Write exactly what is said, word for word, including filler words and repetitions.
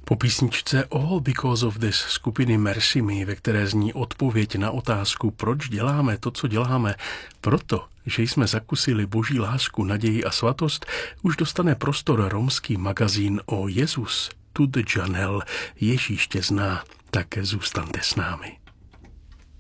Po písničce All Because of This skupiny Mercy Me, ve které zní odpověď na otázku, proč děláme to, co děláme, proto, že jsme zakusili boží lásku, naději a svatost, už dostane prostor romský magazín o Jezus, Tud Janel, Ježíš tě zná, tak zůstaňte s námi.